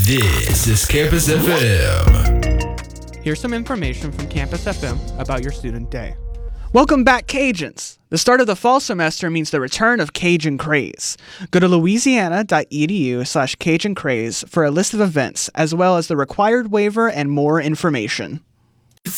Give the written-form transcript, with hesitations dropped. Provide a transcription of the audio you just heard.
This is Campus FM. Here's some information from Campus FM about your student day. Welcome back, Cajuns! The start of the fall semester means the return of Cajun Craze. Go to louisiana.edu/Cajun Craze for a list of events, as well as the required waiver and more information.